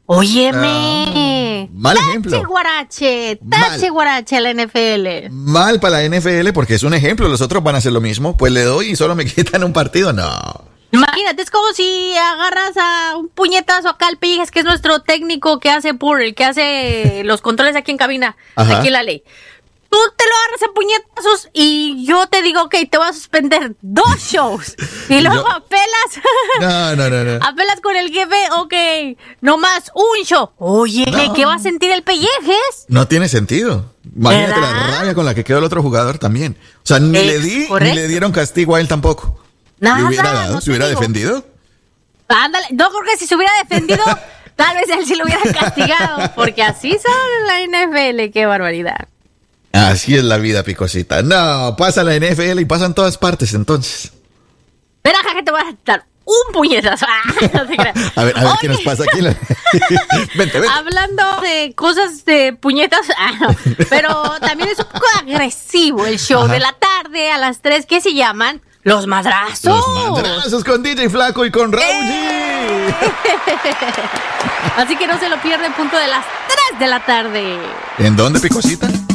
Óyeme. Mal ejemplo. Tache guarache a la NFL. Mal para la NFL porque es un ejemplo. Los otros van a hacer lo mismo. Pues le doy y solo me quitan un partido. No. Imagínate, es como si agarras a un puñetazo acá al Pijas, que es nuestro técnico que hace el que hace los controles aquí en cabina, Ajá. aquí en la ley. Tú te lo agarras a puñetazos y yo te digo, ok, te voy a suspender 2 shows. Y luego apelas. No. Apelas con el jefe, ok, nomás un show. Oye, No. ¿qué va a sentir el pellejes? No tiene sentido. Imagínate ¿Verdad? la rabia con la que quedó el otro jugador también. O sea, ni le dieron castigo a él tampoco. Nada, ¿Le hubiera dado? no ¿Se hubiera te digo. defendido? Ándale, no creo que si se hubiera defendido, tal vez él sí lo hubiera castigado, porque así son la NFL, qué barbaridad. Así es la vida, Picosita. No, pasa la NFL y pasa en todas partes, entonces. Pero acá que te voy a dar un puñetazo. No te creas. A ver, ¿qué nos pasa aquí? Vente. Hablando de cosas de puñetas, no. Pero también es un poco agresivo el show de la tarde a las 3, ¿qué se llaman? Los madrazos. Los madrazos con DJ Flaco y con Raúl G. Así que no se lo pierden, punto de las 3 de la tarde. ¿En dónde, Picosita?